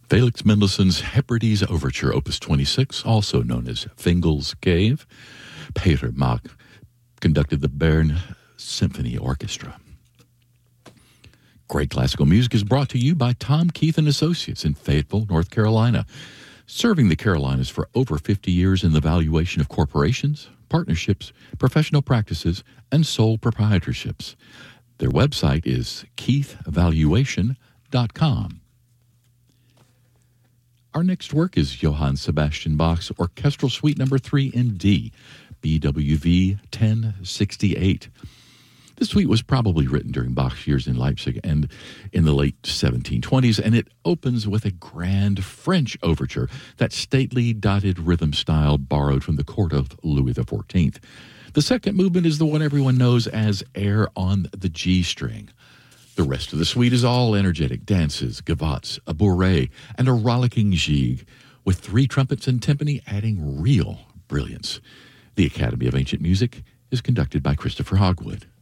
Felix Mendelssohn's Hebrides Overture, Opus 26, also known as Fingal's Cave. Peter Mach conducted the Bern Symphony Orchestra. Great classical music is brought to you by Tom Keith and Associates in Fayetteville, North Carolina, serving the Carolinas for over 50 years in the valuation of corporations, partnerships, professional practices, and sole proprietorships. Their website is keithvaluation.com. Our next work is Johann Sebastian Bach's Orchestral Suite No. 3 in D, BWV 1068. The suite was probably written during Bach's years in Leipzig and in the late 1720s, and it opens with a grand French overture, that stately dotted rhythm style borrowed from the court of Louis XIV. The second movement is the one everyone knows as Air on the G string. The rest of the suite is all energetic dances, gavottes, a bourrée, and a rollicking gigue, with 3 trumpets and timpani adding real brilliance. The Academy of Ancient Music is conducted by Christopher Hogwood.